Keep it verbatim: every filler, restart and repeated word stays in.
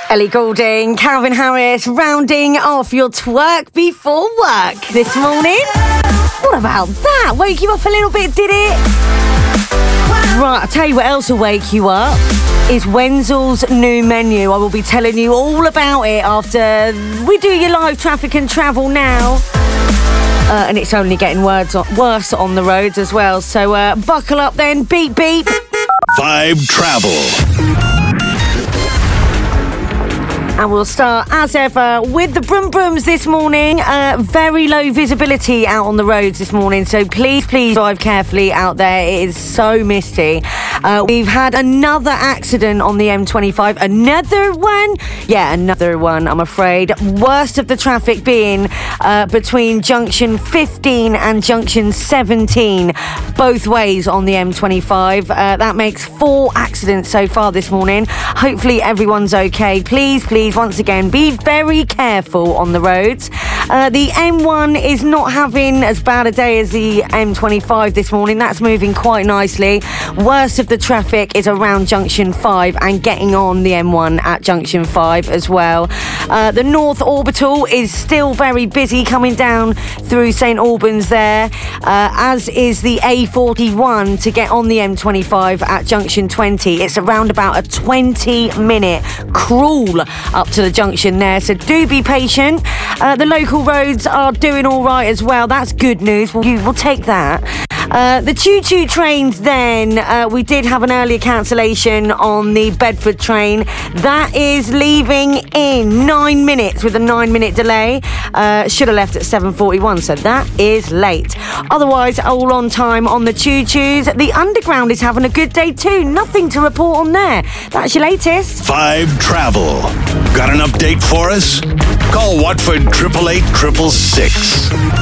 Ellie Goulding, Calvin Harris, rounding off your twerk before work this morning. What about that? Wake you up a little bit, did it? Right, I'll tell you what else will wake you up is Wenzel's new menu. I will be telling you all about it after we do your live traffic and travel now. Uh, and it's only getting words on, worse on the roads as well. So uh, buckle up then, beep beep. Five Travel. And we'll start, as ever, with the Brum Brums this morning. Uh, very low visibility out on the roads this morning, so please, please drive carefully out there. It is so misty. Uh, we've had another accident on the M twenty-five. Another one? Yeah, another one, I'm afraid. Worst of the traffic being uh, between junction fifteen and junction seventeen, both ways on the M twenty-five. Uh, that makes four accidents so far this morning. Hopefully everyone's okay. Please, please, once again, be very careful on the roads. Uh, the M one is not having as bad a day as the M twenty-five this morning. That's moving quite nicely. Worst of the traffic is around junction five and getting on the M one at junction five as well. Uh, the North Orbital is still very busy coming down through St Albans there, uh, as is the A forty-one to get on the M twenty-five at junction twenty. It's around about a twenty minute crawl up to the junction there, so do be patient. Uh, the local roads are doing all right as well. That's good news. We'll, we'll take that. Uh, the choo-choo trains then, uh, we did have an earlier cancellation on the Bedford train. That is leaving in nine minutes with a nine minute delay. Uh, should have left at seven forty-one, so that is late. Otherwise, all on time on the choo-choos. The Underground is having a good day too. Nothing to report on there. That's your latest. Five Travel. Got an update for us? Call Watford eight eight eight, six six six.